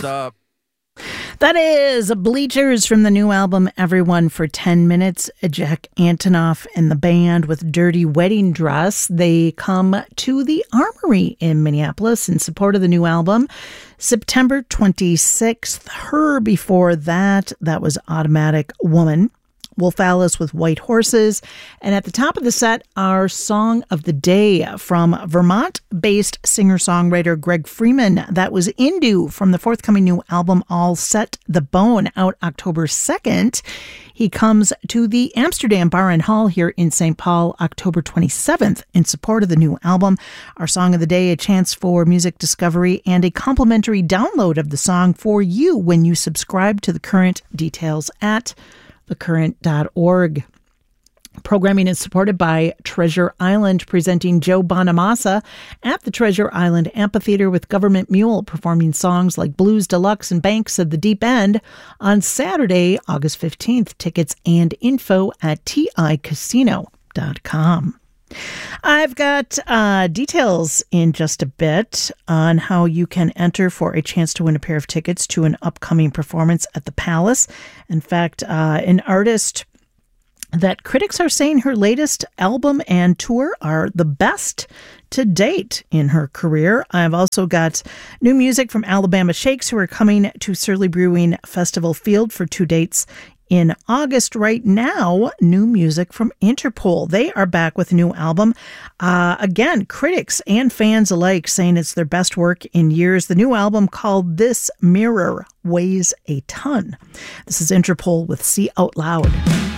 up. That is Bleachers from the new album Everyone for 10 Minutes. Jack Antonoff and the band with Dirty Wedding Dress. They come to the Armory in Minneapolis in support of the new album. September 26th. Her before that was Automatic Woman. Wolf Alice with White Horses. And at the top of the set, our song of the day from Vermont-based singer-songwriter Greg Freeman. That was Indu from the forthcoming new album All Set the Bone, out October 2nd. He comes to the Amsterdam Bar and Hall here in St. Paul October 27th in support of the new album. Our song of the day, a chance for music discovery and a complimentary download of the song for you when you subscribe to The Current. Details at thecurrent.org. Programming is supported by Treasure Island, presenting Joe Bonamassa at the Treasure Island Amphitheater with Government Mule, performing songs like Blues Deluxe and Banks of the Deep End on Saturday, August 15th. Tickets and info at ticasino.com. I've got details in just a bit on how you can enter for a chance to win a pair of tickets to an upcoming performance at the Palace. In fact, an artist that critics are saying her latest album and tour are the best to date in her career. I've also got new music from Alabama Shakes, who are coming to Surly Brewing Festival Field for 2 dates in August. Right now, new music from Interpol. They are back with a new album. Again, critics and fans alike saying it's their best work in years. The new album, called This Mirror, weighs a ton. This is Interpol with See Out Loud.